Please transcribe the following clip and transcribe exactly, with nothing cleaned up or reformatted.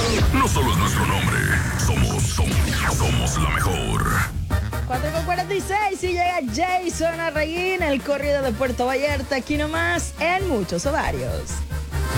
No solo es nuestro nombre, somos, somos, somos la mejor. cuatro con cuarenta y seis y llega Jason Arreguín, el corrido de Puerto Vallarta, aquí nomás en Muchos Ovarios.